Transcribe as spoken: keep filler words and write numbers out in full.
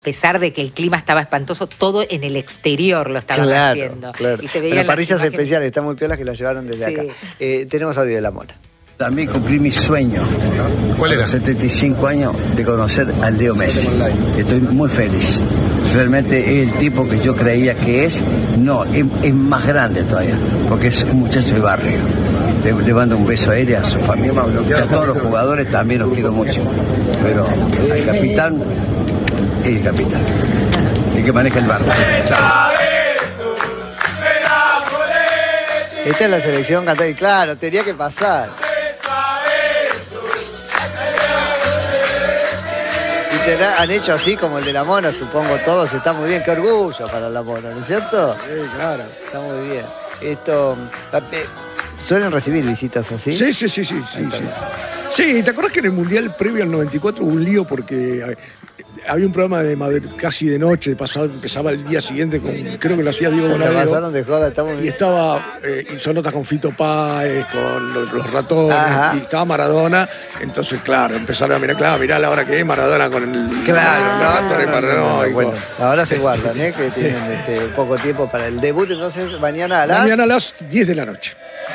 A pesar de que el clima estaba espantoso, todo en el exterior lo estaban claro, haciendo. Claro. Y se veían Pero las parrillas imágenes... especiales, están muy piolas que las llevaron desde Sí. acá. Eh, tenemos audio de La Mona. También cumplí mi sueño. ¿Cuál era? A los setenta y cinco años de conocer al Leo Messi. Estoy muy feliz. Realmente es el tipo que yo creía que es. No, es, es más grande todavía, porque es un muchacho de barrio. Le, le mando un beso a él y a su familia. Y a todos los jugadores también los quiero mucho. Pero el capitán es el capitán. El que maneja el barco. Chao. Esta es la selección cantada y claro, tenía que pasar. Y te la han hecho así como el de La Mona, supongo todos, está muy bien, qué orgullo para La Mona, ¿no es cierto? Sí, claro. Está muy bien. Esto, ¿suelen recibir visitas así? Sí, sí, sí, sí, sí, sí. Sí, ¿te acuerdas que en el Mundial previo al noventa y cuatro hubo un lío porque había un programa de Madrid, casi de noche, pasado, empezaba el día siguiente, con, creo que lo hacía Diego Bonadero. pasaron de joda, estamos Y estaba, eh, hizo notas con Fito Páez, con los, los ratones, Ajá. y estaba Maradona. Entonces, claro, empezaron a mirar, claro, mirá la hora que es Maradona con el... Claro, no, no, no, no, no, no, bueno, ahora se guardan, ¿eh? Que tienen este, poco tiempo para el debut, entonces mañana a las... Mañana a las diez de la noche.